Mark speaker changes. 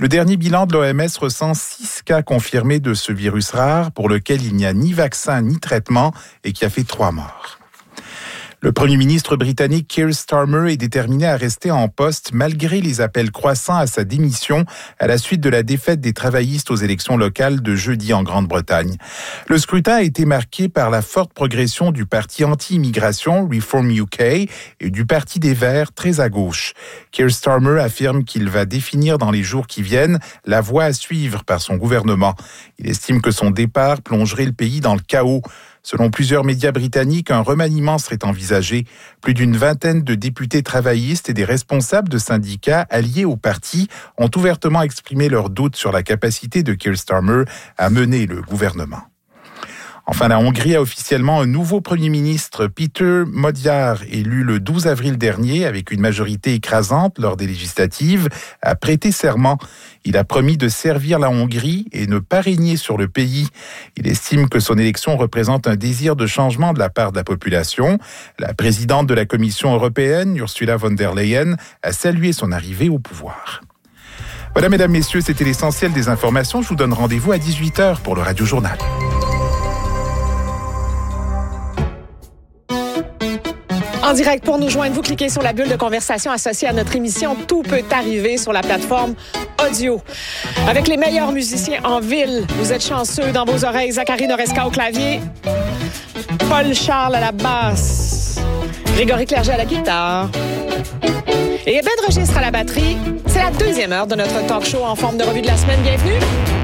Speaker 1: Le dernier bilan de l'OMS recense 6 cas confirmés de ce virus rare pour lequel il n'y a ni vaccin ni traitement et qui a fait 3 morts. Le Premier ministre britannique Keir Starmer est déterminé à rester en poste malgré les appels croissants à sa démission à la suite de la défaite des travaillistes aux élections locales de jeudi en Grande-Bretagne. Le scrutin a été marqué par la forte progression du parti anti-immigration Reform UK et du parti des Verts très à gauche. Keir Starmer affirme qu'il va définir dans les jours qui viennent la voie à suivre par son gouvernement. Il estime que son départ plongerait le pays dans le chaos. Selon plusieurs médias britanniques, un remaniement serait envisagé. Plus d'une vingtaine de députés travaillistes et des responsables de syndicats alliés au parti ont ouvertement exprimé leurs doutes sur la capacité de Keir Starmer à mener le gouvernement. Enfin, la Hongrie a officiellement un nouveau Premier ministre, Péter Magyar, élu le 12 avril dernier avec une majorité écrasante lors des législatives, a prêté serment. Il a promis de servir la Hongrie et ne pas régner sur le pays. Il estime que son élection représente un désir de changement de la part de la population. La présidente de la Commission européenne, Ursula von der Leyen, a salué son arrivée au pouvoir. Voilà, mesdames, messieurs, c'était l'essentiel des informations. Je vous donne rendez-vous à 18h pour le Radio Journal.
Speaker 2: En direct, pour nous joindre, vous cliquez sur la bulle de conversation associée à notre émission. Tout peut arriver sur la plateforme audio. Avec les meilleurs musiciens en ville, vous êtes chanceux dans vos oreilles. Zachary Noresca au clavier, Paul Charles à la basse, Grégory Clerget à la guitare et Ben Registre à la batterie. C'est la deuxième heure de notre talk show en forme de revue de la semaine. Bienvenue!